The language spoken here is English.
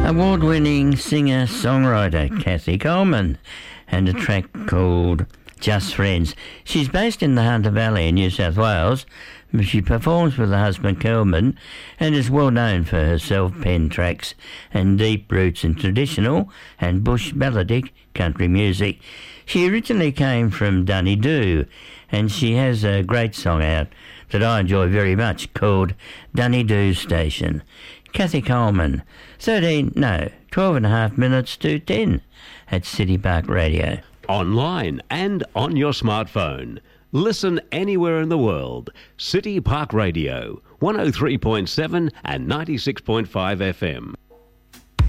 award-winning singer-songwriter Kathy Coleman, and a track called Just Friends. She's based in the Hunter Valley in New South Wales, but she performs with her husband Coleman and is well known for her self-penned tracks and deep roots in traditional and bush melodic country music. She originally came from Dunedoo, and she has a great song out that I enjoy very much called Dunedoo Station. Kathy Coleman, 12 and a half minutes to 10 at City Park Radio. Online and on your smartphone. Listen anywhere in the world. City Park Radio, 103.7 and 96.5 FM.